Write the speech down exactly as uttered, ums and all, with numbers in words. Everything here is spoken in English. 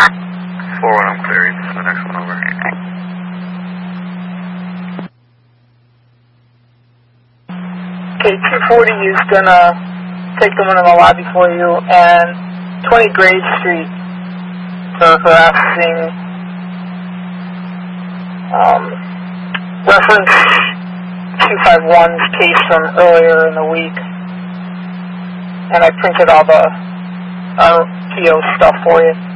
four one, I'm clearing. This is the next one over. Okay, two forty is gonna take them into the lobby for you, and twenty Grade Street for harassing, um, reference two five one's case from earlier in the week, and I printed all the R T O stuff for you.